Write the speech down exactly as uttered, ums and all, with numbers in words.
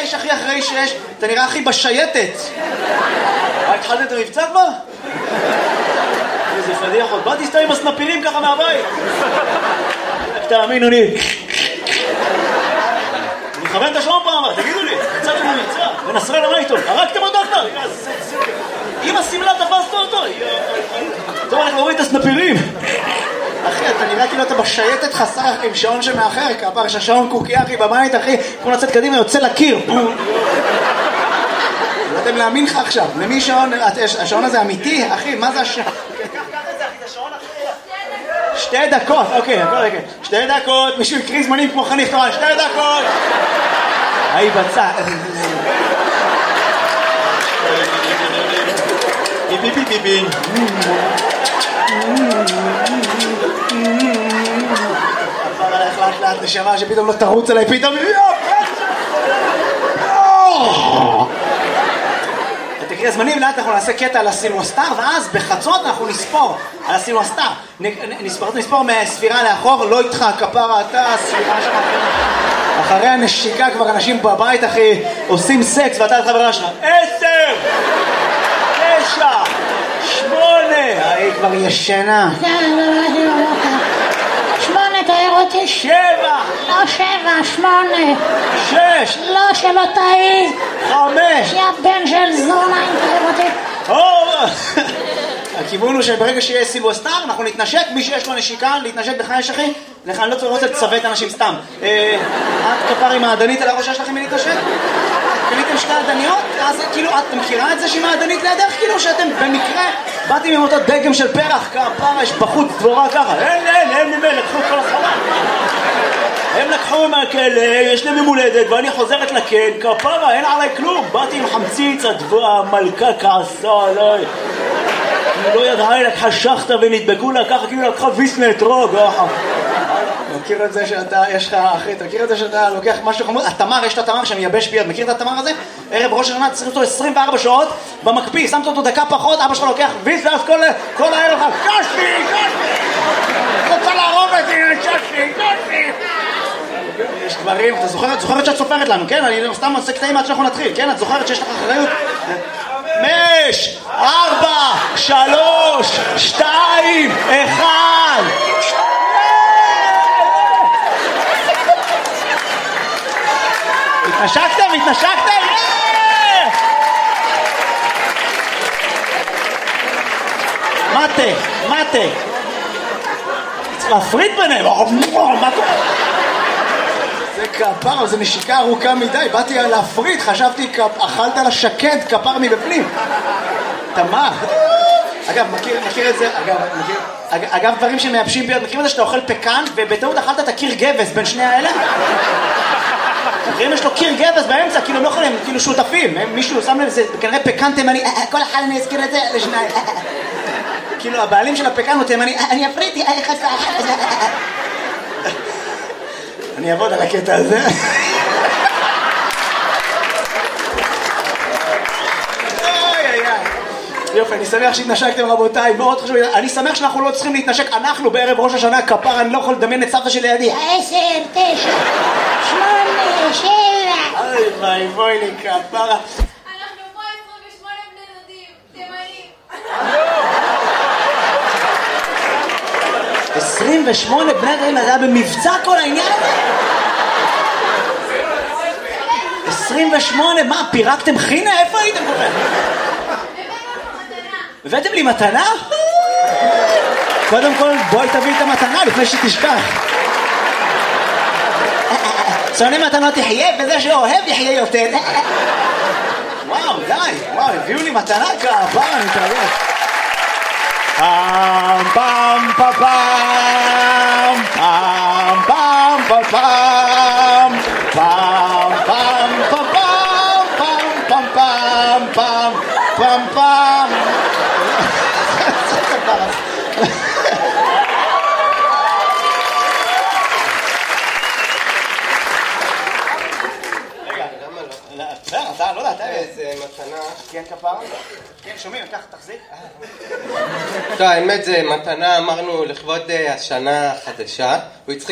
האיש הכי אחראי שיש? אתה נראה הכי בשייטת. מה, התחלת את המבצע כבר? איזה פדיחות, באתי סתם עם הסנפירים ככה מהבית. תאמינו לי. אני מכוון את השעון פעם, תגידו לי, יצאתם למבצע, ונסראללה מה איתו? הרגתם אותו כבר? אם הסמלה תפסת אותו, טוב, אנחנו רואים את הסנפירים. אחי, אתה נראה כאילו אתה בשייטת חסר עם שעון שמאחר, כפר שהשעון קוקי אחי בבית, אחי, כמו לצאת קדימה יוצא לקיר. לא יודעים להאמין לך עכשיו, למי שעון, השעון הזה אמיתי? אחי, מה זה השעון? קח את זה אחי, זה שעון אחי. שתי דקות, אוקיי, אוקיי, שתי דקות, מישהו יקריא זמנים כמו חניך תורן, שתי דקות. היי בצע. ביבי ביבי ביבי. עבר עליך לאט לאט נשמה שפתאום לא תרוץ עליי פתאום. תקריא הזמנים, לאט אנחנו נעשה קטע על הסילואסטר, ואז בחצות אנחנו נספור על הסילואסטר. נספור מהספירה לאחור, לא איתך, כפרה אתה, הספירה שלך. אחרי הנשיקה כבר אנשים בבית אחי עושים סקס ואתה את חברה שלך. עשר! תשע! שמונה! היא כבר ישנה. שמונה, תאר אותי. שבע! לא שבע, שמונה. שש! לא, שלא תעיז. חמש! יא בן של זונה, אם תאר אותי. הכיוון הוא שברגע שיהיה סילואסטר אנחנו נתנשק, מי שיש לו נשיקה להתנשק בך יש אחי? לך אני לא צריך לראות לצוות אנשים סתם. את כפר עם העדנית על הראש שלכם מלהתנשק? קניתם שתי עדניות? אז כאילו את מכירה את זה שהיא העדנית לידך? כאילו שאתם במקרה באתם עם אותו דגם של פרח כפר, יש בחוץ דבורה ככה. אין, אין, אין ממנו, לקחו את כל הסחורה. הם לקחו מהכלא, יש להם ממולדת ואני חוזרת לכן, כפרה, אין עליי כלום. באתי עם חמציץ, המלכה כעסה עליי. היא לא ידעה, היא לקחה שחטה ונדבקו לה ככה, כאילו לקחה ויסנה אתרוג. מכיר את זה שאתה, יש לך, אחי, אתה מכיר את זה שאתה לוקח משהו חמוד? התמר, יש את התמר שמייבש ביד, מכיר את התמר הזה? ערב ראש השנה צריך אותו עשרים וארבע שעות במקפיא, שמת אותו דקה פחות, אבא שלך לוקח ויס, ואז כל הערב לך, ששי, ששי, רוצה להרוג אותי, ששי, ששי. יש דברים, אתה זוכרת, זוכרת שאת סופרת לנו, כן? אני סתם עושה קטעים עד שאנחנו נתחיל, כן? את זוכרת שיש לך אחריות? חמש, ארבע, שלוש, שתיים, אחד. התנשקתם? התנשקתם? מטה, מטה. צריך להפריד ביניהם. מה קורה? זה כפר, זה נשיקה ארוכה מדי. באתי להפריד, חשבתי אכלת על השקד כפר מבפנים. תמר. אגב, מכיר, מכיר את זה, אגב, מכיר, אגב, דברים שמייבשים ביד, מכיר את זה שאתה אוכל פקן ובטעות אכלת את הקיר גבס בין שני האלה? מכירים יש לו קיר גבס באמצע, כאילו הם לא יכולים, כאילו שותפים, מישהו שם לב, זה כנראה פקן תימני, כל אחד אני אזכיר את זה לשניים. כאילו הבעלים של הפקן הוא תימני, אני אפריתי, אני אעבוד על הקטע הזה. יופי, אני שמח שהתנשקתם רבותיי, מאוד חשוב, אני שמח שאנחנו לא צריכים להתנשק, אנחנו בערב ראש השנה כפר, אני לא יכול לדמיין את סבתא שלי לידי. עשר, תשע, שמונה, שבע. אוי ביי, בואי לי כפרה. אנחנו פה עשרים ושמונה בני דודים, תימנים. עשרים ושמונה בני דודים, זה היה במבצע כל העניין הזה? עשרים ושמונה, מה, פירקתם חינה? איפה הייתם כל כך? הבאתם לי מתנה? קודם כל בואי תביא את המתנה לפני שתשכח. שונא מתנות יחיה וזה שאוהב יחיה יותר. וואו די, וואו הביאו לי מתנה כעבר, אני מתרגש. פעם פעם פעם פעם פעם פעם פעם פעם פעם פעם פעם פעם פעם פעם פעם. אתה לא יודע, אתה איזה מתנה. כן כפרה? כן שומעים, ככה תחזיק. טוב, האמת זה מתנה, אמרנו לכבוד השנה החדשה.